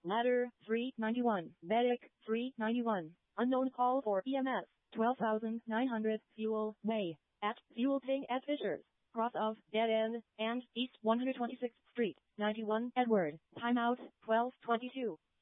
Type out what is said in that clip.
Ladder 391. Medic 391. Unknown call for EMS 12,900 Fuel Way at Fuel Tank at Fishers. Cross of Dead End and East 126th Street. 91 Edward. Timeout 12:22.